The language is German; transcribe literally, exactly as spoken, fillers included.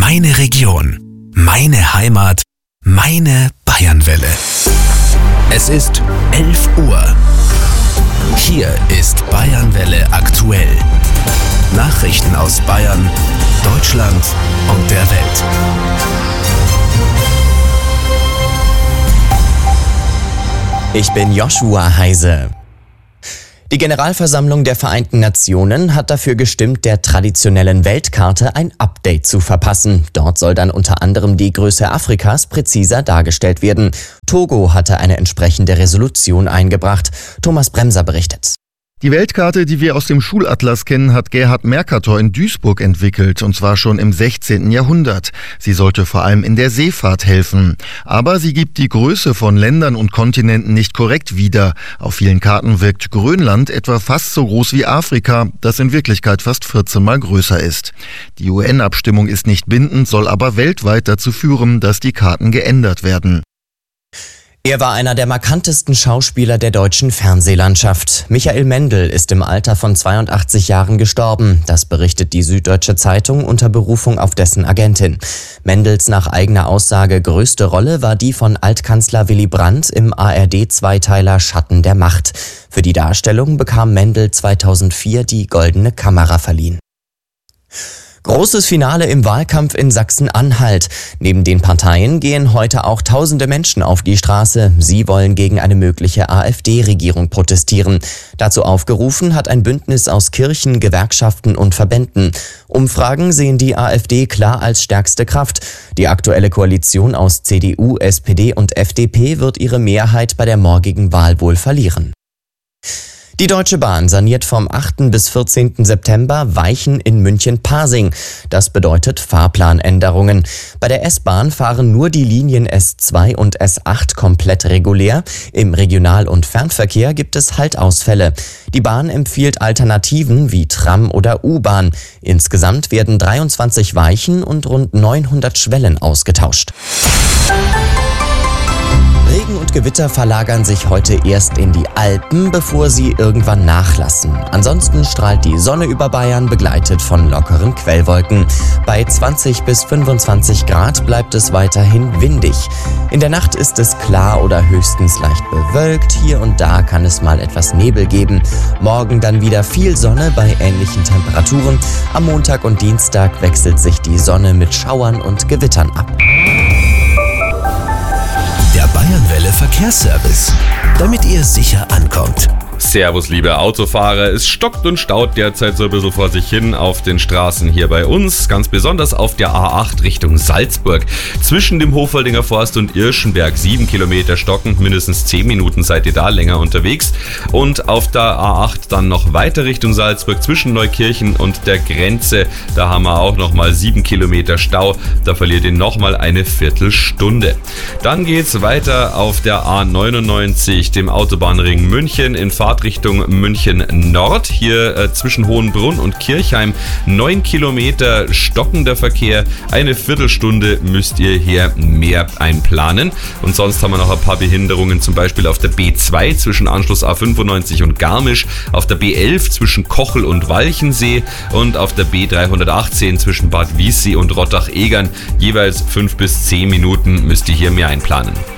Meine Region, meine Heimat, meine Bayernwelle. Es ist elf Uhr. Hier ist Bayernwelle aktuell. Nachrichten aus Bayern, Deutschland und der Welt. Ich bin Joshua Heise. Die Generalversammlung der Vereinten Nationen hat dafür gestimmt, der traditionellen Weltkarte ein Update zu verpassen. Dort soll dann unter anderem die Größe Afrikas präziser dargestellt werden. Togo hatte eine entsprechende Resolution eingebracht. Thomas Bremser berichtet. Die Weltkarte, die wir aus dem Schulatlas kennen, hat Gerhard Mercator in Duisburg entwickelt, und zwar schon im sechzehnten Jahrhundert. Sie sollte vor allem in der Seefahrt helfen. Aber sie gibt die Größe von Ländern und Kontinenten nicht korrekt wieder. Auf vielen Karten wirkt Grönland etwa fast so groß wie Afrika, das in Wirklichkeit fast vierzehn Mal größer ist. Die U N-Abstimmung ist nicht bindend, soll aber weltweit dazu führen, dass die Karten geändert werden. Er war einer der markantesten Schauspieler der deutschen Fernsehlandschaft. Michael Mendl ist im Alter von zweiundachtzig Jahren gestorben. Das berichtet die Süddeutsche Zeitung unter Berufung auf dessen Agentin. Mendls nach eigener Aussage größte Rolle war die von Altkanzler Willy Brandt im A R D-Zweiteiler Schatten der Macht. Für die Darstellung bekam Mendl zweitausendvier die Goldene Kamera verliehen. Großes Finale im Wahlkampf in Sachsen-Anhalt. Neben den Parteien gehen heute auch tausende Menschen auf die Straße. Sie wollen gegen eine mögliche AfD-Regierung protestieren. Dazu aufgerufen hat ein Bündnis aus Kirchen, Gewerkschaften und Verbänden. Umfragen sehen die AfD klar als stärkste Kraft. Die aktuelle Koalition aus C D U, S P D und F D P wird ihre Mehrheit bei der morgigen Wahl wohl verlieren. Die Deutsche Bahn saniert vom achten bis vierzehnten September Weichen in München-Pasing. Das bedeutet Fahrplanänderungen. Bei der S-Bahn fahren nur die Linien S zwei und S acht komplett regulär. Im Regional- und Fernverkehr gibt es Haltausfälle. Die Bahn empfiehlt Alternativen wie Tram oder U-Bahn. Insgesamt werden dreiundzwanzig Weichen und rund neunhundert Schwellen ausgetauscht. Regen und Gewitter verlagern sich heute erst in die Alpen, bevor sie irgendwann nachlassen. Ansonsten strahlt die Sonne über Bayern, begleitet von lockeren Quellwolken. Bei zwanzig bis fünfundzwanzig Grad bleibt es weiterhin windig. In der Nacht ist es klar oder höchstens leicht bewölkt. Hier und da kann es mal etwas Nebel geben. Morgen dann wieder viel Sonne bei ähnlichen Temperaturen. Am Montag und Dienstag wechselt sich die Sonne mit Schauern und Gewittern ab. Der Bayernwelle Verkehrsservice, damit ihr sicher ankommt. Servus, liebe Autofahrer. Es stockt und staut derzeit so ein bisschen vor sich hin auf den Straßen hier bei uns. Ganz besonders auf der A acht Richtung Salzburg. Zwischen dem Hochwaldinger Forst und Irschenberg sieben Kilometer stockend. Mindestens zehn Minuten seid ihr da länger unterwegs. Und auf der A acht dann noch weiter Richtung Salzburg zwischen Neukirchen und der Grenze. Da haben wir auch nochmal sieben Kilometer Stau. Da verliert ihr nochmal eine Viertelstunde. Dann geht's weiter auf der A neunundneunzig, dem Autobahnring München in Fahrtrichtung München Nord. Hier äh, zwischen Hohenbrunn und Kirchheim neun Kilometer stockender Verkehr. Eine Viertelstunde müsst ihr hier mehr einplanen. Und sonst haben wir noch ein paar Behinderungen, zum Beispiel auf der B zwei zwischen Anschluss A fünfundneunzig und Garmisch, auf der B elf zwischen Kochel und Walchensee und auf der B dreihundertachtzehn zwischen Bad Wiessee und Rottach-Egern. Jeweils fünf bis zehn Minuten müsst ihr hier mehr einplanen.